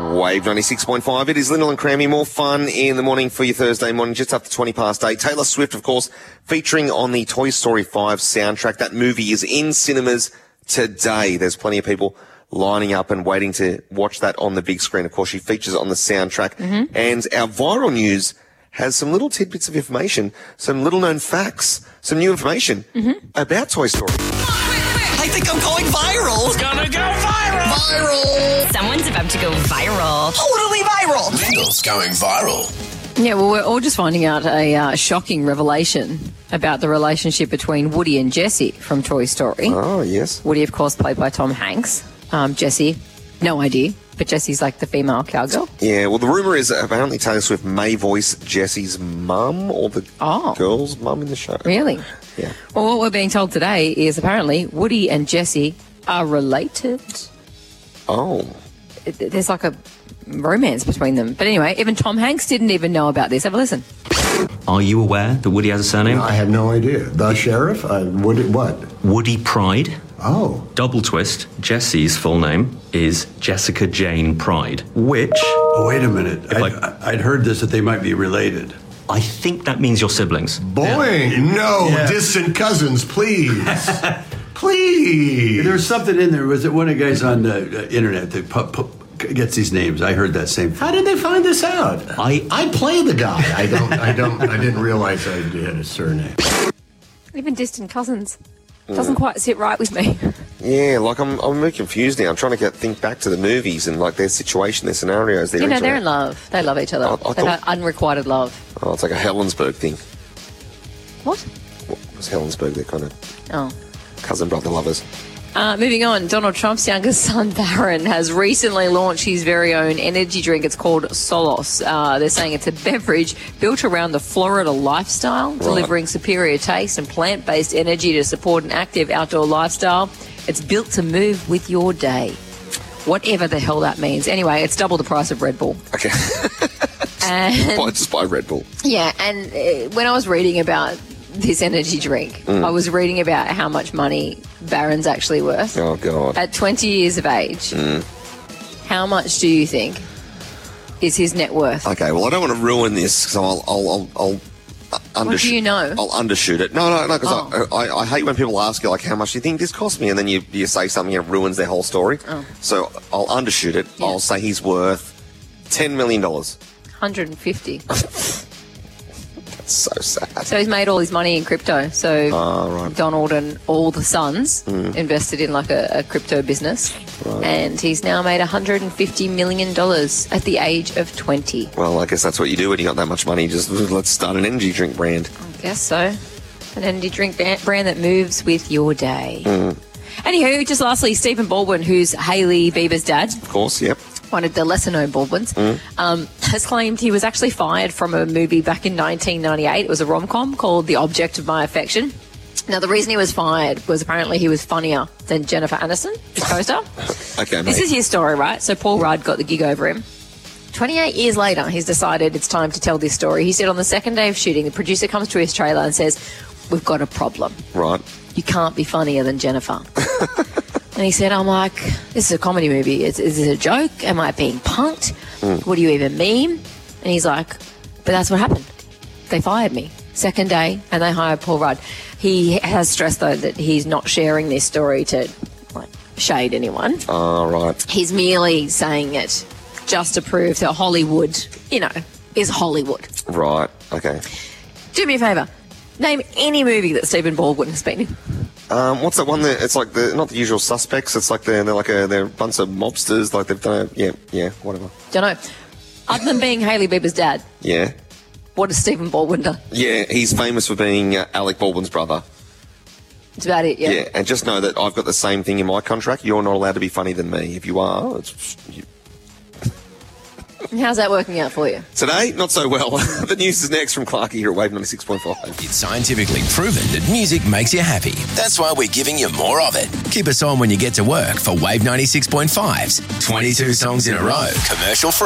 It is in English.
Wave 96.5. It is Lyndall and Crammy. More fun in the morning for your Thursday morning, just after 20 past 8. Taylor Swift, of course, featuring on the Toy Story 5 soundtrack. That movie is in cinemas today. There's plenty of people lining up and waiting to watch that on the big screen. Of course, she features on the soundtrack. Mm-hmm. And our viral news has some little tidbits of information, some little-known facts, some new information about Toy Story. I think I'm going viral. It's gonna go viral. Viral. Someone's about to go viral. Totally viral. Lyndall's going viral. Yeah, well, we're all just finding out a shocking revelation about the relationship between Woody and Jessie from Toy Story. Oh, yes. Woody, of course, played by Tom Hanks. Jessie, no idea, but Jessie's like the female cowgirl. Yeah, well, the rumour is that apparently Taylor Swift may voice Jessie's mum or the girl's mum in the show. Really? Yeah. Well, what we're being told today is apparently Woody and Jessie are related. Oh. There's like a romance between them. But anyway, even Tom Hanks didn't even know about this. Have a listen. Are you aware that Woody has a surname? I had no idea. The sheriff? What? Woody Pride. Oh. Double twist, Jessie's full name is Jessica Jane Pride, which... Oh, wait a minute. I'd heard this, that they might be related. I think that means you're siblings. Boing! No, distant cousins, please. Please. There's something in there. Was it one of the guys on the internet that gets these names? I heard that same thing. How did they find this out? I play the guy. I didn't realize I had a surname. Even distant cousins. Doesn't quite sit right with me. Yeah, like I'm a bit confused now. I'm trying to think back to the movies and like their situation, their scenarios. They're in love. They love each other. They have unrequited love. Oh, it's like a Helensburgh thing. What? It was Helensburgh, they're kind of cousin brother lovers. Moving on, Donald Trump's youngest son, Barron, has recently launched his very own energy drink. It's called Solos. They're saying it's a beverage built around the Florida lifestyle, delivering superior taste and plant-based energy to support an active outdoor lifestyle. It's built to move with your day. Whatever the hell that means. Anyway, it's double the price of Red Bull. Okay. Just buy Red Bull. Yeah, and when I was reading about this energy drink, I was reading about how much money Barron's actually worth. Oh, God. At 20 years of age, how much do you think is his net worth? Okay, well, I don't want to ruin this, so I'll What do you know? I'll undershoot it. No, because I hate when people ask you, like, how much do you think this cost me? And then you say something and it ruins their whole story. Oh. So I'll undershoot it. Yeah. I'll say he's worth $10 million. 150. So sad. So he's made all his money in crypto. So right. Donald and all the sons invested in like a crypto business. Right. And he's now made $150 million at the age of 20. Well, I guess that's what you do when you got that much money. Just let's start an energy drink brand. I guess so. An energy drink brand that moves with your day. Anywho, just lastly, Stephen Baldwin, who's Hailey Bieber's dad. Of course, yep. One of the lesser-known Baldwins, has claimed he was actually fired from a movie back in 1998. It was a rom-com called The Object of My Affection. Now, the reason he was fired was apparently he was funnier than Jennifer Aniston, his co-star. Okay, mate. This is his story, right? So Paul Rudd got the gig over him. 28 years later, he's decided it's time to tell this story. He said on the second day of shooting, the producer comes to his trailer and says, "We've got a problem. Right. You can't be funnier than Jennifer." And he said, I'm like, this is a comedy movie. Is this a joke? Am I being punked? What do you even mean? And he's like, but that's what happened. They fired me. Second day, and they hired Paul Rudd. He has stressed, though, that he's not sharing this story to shade anyone. Oh, right. He's merely saying it just to prove that Hollywood, is Hollywood. Right, okay. Do me a favour. Name any movie that Stephen Baldwin has been in. What's that one that it's like not the Usual Suspects, it's like they're a bunch of mobsters, like they've done whatever. Don't know. Other than being Hailey Bieber's dad. Yeah. What has Stephen Baldwin done? Yeah, he's famous for being Alec Baldwin's brother. That's about it, yeah. Yeah, and just know that I've got the same thing in my contract. You're not allowed to be funnier than me. If you are, And how's that working out for you? Today, not so well. The news is next from Clarkie here at Wave 96.5. It's scientifically proven that music makes you happy. That's why we're giving you more of it. Keep us on when you get to work for Wave 96.5's 22 songs in a row, commercial free.